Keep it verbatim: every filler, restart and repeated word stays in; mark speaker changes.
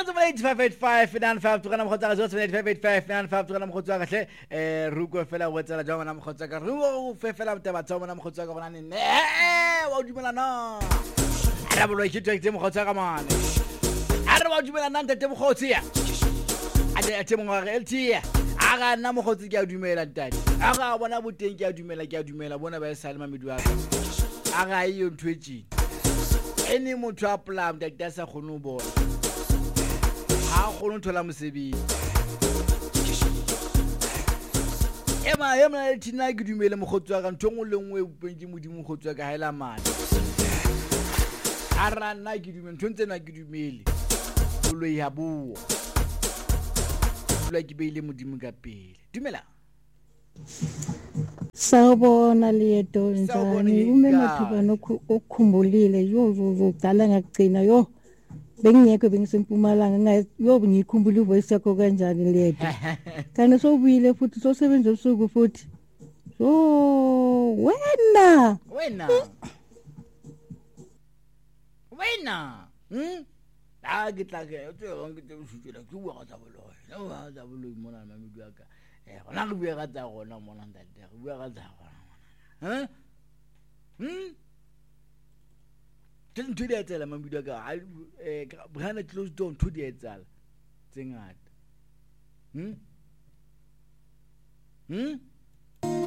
Speaker 1: zero seven eight five eight five nine five tugana mkhotsa zero seven eight five eight five nine five tugana mkhotsa ka hle eh ruko fela wetsela jwa mona mkhotsa ka ruko fe fela mtaba tsa mona mkhotsa ka bona ne eh wa dumela na ara bolo ikitwa ke mkhotsa ka mane ara wa dumela na ntete mkhotsi ya ade ate mo ga L T ya aga nna mkhotsi ke a dumela ntati aga bona boteng ke a dumela ke a dumela bona ba Salma Medwa aga iyo ntwetsi ene motho a plan da ke sa khone bona ha khone thola mosebi ema ema tina ke dumele mogotsi ka ntongwe le nngwe upentse modimo mogotsi ka haela mane ara nna ke dumele ntse na ke dumele lo ya buo lo ke beile modimo ka pele dumela
Speaker 2: Sawubona liyeto njani ume mathuba nokukhumbulile yo uqala ngakugcina yo bengiyeke bengisempumalanga ngayo yo ngikhumbula ivoice yakho kanjani liyeto kanti sobuyile futhi sosebenza usuku futhi so wena
Speaker 1: wena wena hm a ke tla ke o ngite usutela ke bua ga bolo no ga tsa bolo mona Medwa ka eh gona go bua ga tsa gona mona ntate go bua ga tsa gona mona hm teng tu dia tsela Medwa ka eh behind closed door tu dia tsala tsengata hm hm